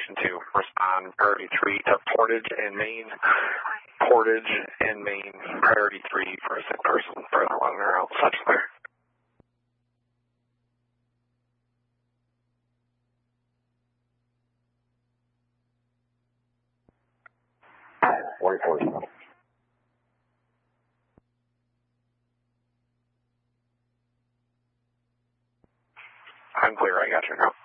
Station 2. Respond, priority 3 to Portage and Main. Portage and Main, priority 3 for a sick person further along the route. Such clear. 44. I'm clear, I got you now.